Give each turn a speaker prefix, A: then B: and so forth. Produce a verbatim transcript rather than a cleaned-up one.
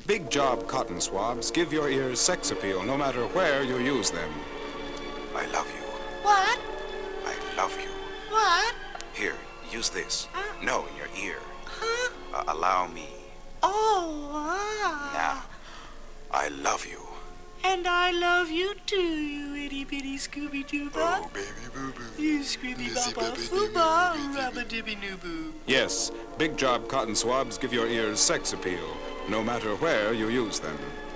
A: Big Job cotton swabs give your ears sex appeal no matter where you use them. I love you.
B: What?
A: I love you.
B: What?
A: Here, use this.
B: Huh?
A: No, in your ear.
B: Huh?
A: Uh, allow me.
B: Oh, ah.
A: Now, I love you.
B: And I love you too, you itty bitty Scooby Dooba.
A: Oh, baby boo boo.
B: You Scooby
A: Lizzy
B: Baba
A: baby
B: Fooba,
A: doo-boo,
B: Rubba Dibby Noo Boo.
A: Yes, Big Job cotton swabs give your ears sex appeal no matter where you use them.